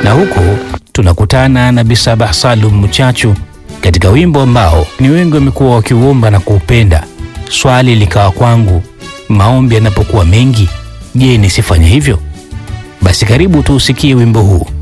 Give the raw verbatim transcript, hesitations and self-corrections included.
Na huko tunakutana na Bi Sabah Salum Mchachu katika wimbo ambao ni wengi wamekuwa wakiuomba na kuupenda. Swali likawa kwangu, maombi yanapokuwa mengi, je, nisifanye hivyo? Basi karibu tuusikie wimbo huu